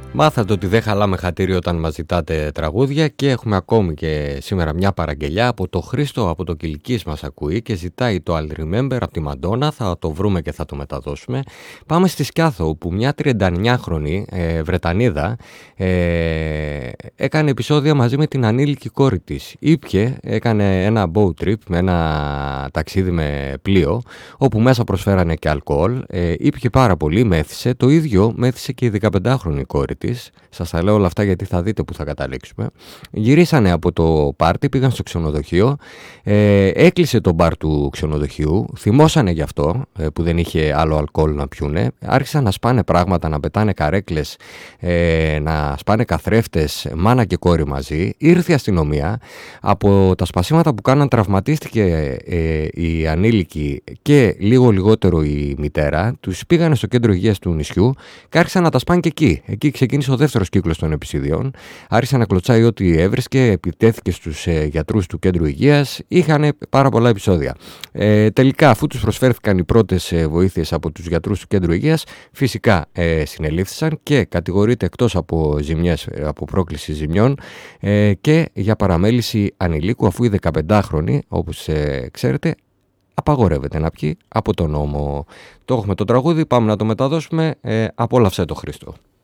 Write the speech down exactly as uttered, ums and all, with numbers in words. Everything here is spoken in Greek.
Μάθατε ότι δεν χαλάμε χατήρι όταν μας ζητάτε τραγούδια και έχουμε ακόμη και σήμερα μια παραγγελιά από το Χρήστο από το Κιλκής μας ακούει και ζητάει το I'll Remember από τη Μαντόνα, θα το βρούμε και θα το μεταδώσουμε. Πάμε στη Σκιάθο που μια τριανταεννιάχρονη ε, Βρετανίδα ε, έκανε επεισόδια μαζί με την ανήλικη κόρη της. Ήπιε, έκανε ένα boat trip με ένα ταξίδι με πλοίο όπου μέσα προσφέρανε και αλκοόλ, ε, ήπιε πάρα πολύ, μέθησε, το ίδιο μέθησε και η δεκαπεντάχρονη κόρη της. Σας τα λέω όλα αυτά γιατί θα δείτε που θα καταλήξουμε. Γυρίσανε από το πάρτι, πήγαν στο ξενοδοχείο, ε, έκλεισε το μπαρ του ξενοδοχείου, θυμώσανε γι' αυτό ε, που δεν είχε άλλο αλκοόλ να πιούνε, άρχισαν να σπάνε πράγματα, να πετάνε καρέκλες, ε, να σπάνε καθρέφτες, μάνα και κόρη μαζί. Ήρθε η αστυνομία, από τα σπασίματα που κάναν τραυματίστηκε ε, η ανήλικη και λίγο λιγότερο η μητέρα, τους πήγανε στο κέντρο υγείας του νησιού και άρχισαν να τα σπάνε και εκεί. Εκεί ξεκίνησε ο δεύτερος κύκλος των επεισιδιών. Άρχισε να κλωτσάει ό,τι έβρισκε, επιτέθηκε στους ε, γιατρούς του κέντρου υγείας. Είχαν πάρα πολλά επεισόδια. Ε, τελικά, αφού τους προσφέρθηκαν οι πρώτες ε, βοήθειες από τους γιατρούς του κέντρου υγείας, φυσικά ε, συνελήφθησαν και κατηγορείται εκτός από ζημιές, από πρόκληση ζημιών ε, και για παραμέληση ανηλίκου, αφού η δεκαπεντάχρονη, όπως ε, ξέρετε, απαγορεύεται να πιει από τον νόμο. Το έχουμε το τραγούδι, πάμε να το μεταδώσουμε. Ε, απόλαυσέ το, Χρήστο.